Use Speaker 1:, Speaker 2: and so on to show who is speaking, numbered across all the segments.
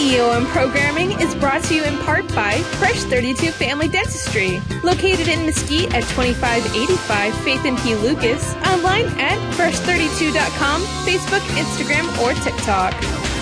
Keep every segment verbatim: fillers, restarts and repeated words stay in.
Speaker 1: E O M programming is brought to you in part by Fresh thirty-two Family Dentistry, located in Mesquite at twenty-five eighty-five Faith and P. Lucas, online at fresh thirty-two dot com, Facebook, Instagram, or TikTok.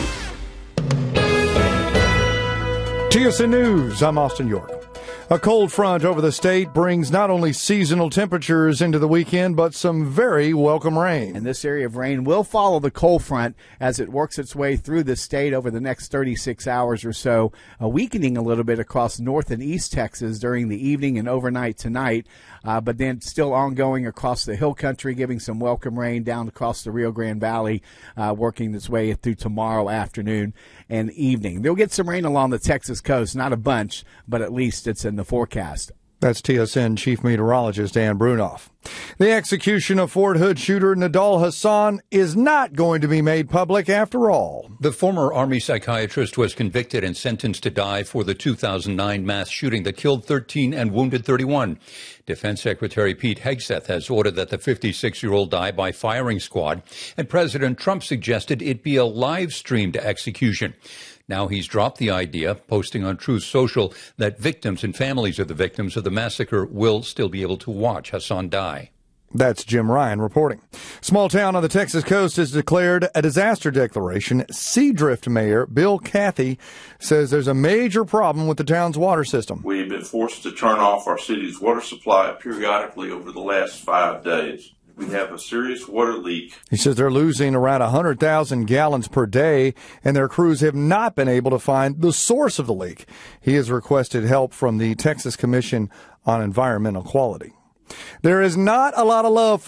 Speaker 2: T S N News, I'm Austin York. A cold front over the state brings not only seasonal temperatures into the weekend, but some very welcome rain.
Speaker 3: And this area of rain will follow the cold front as it works its way through the state over the next thirty-six hours or so, uh, weakening a little bit across north and east Texas during the evening and overnight tonight, uh, but then still ongoing across the hill country, giving some welcome rain down across the Rio Grande Valley, uh, working its way through tomorrow afternoon and evening. They'll get some rain along the Texas coast, not a bunch, but at least it's in the forecast.
Speaker 2: That's T S N Chief Meteorologist Dan Brunoff. The execution of Fort Hood shooter Nidal Hasan is not going to be made public after all.
Speaker 4: The former Army psychiatrist was convicted and sentenced to die for the two thousand nine mass shooting that killed thirteen and wounded thirty-one. Defense Secretary Pete Hegseth has ordered that the fifty-six-year-old die by firing squad, and President Trump suggested it be a live-streamed execution. Now he's dropped the idea, posting on Truth Social that victims and families of the victims of the massacre will still be able to watch Hasan die.
Speaker 2: That's Jim Ryan reporting. Small town on the Texas coast has declared a disaster declaration. Seadrift Mayor Bill Cathy says there's a major problem with the town's water system.
Speaker 5: We've been forced to turn off our city's water supply periodically over the last five days. We have a serious water leak.
Speaker 2: He says they're losing around one hundred thousand gallons per day, and their crews have not been able to find the source of the leak. He has requested help from the Texas Commission on Environmental Quality. There is not a lot of love for